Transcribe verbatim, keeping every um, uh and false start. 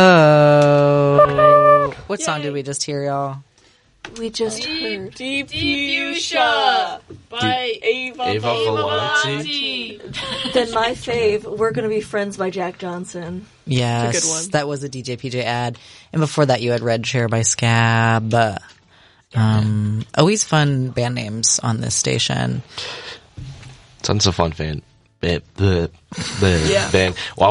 Oh. What Yay. Song did we just hear, y'all? We just Deep, heard Deep Fuchsia by Deep, Ava, Ava Volante. Then my fave, We're Gonna Be Friends by Jack Johnson. Yes, That's a good one. That was a D J P J ad. And before that you had Red Chair by Scab. Um, always fun band names on this station. Tons of fun fan. The, the, the Yeah. band. Wow.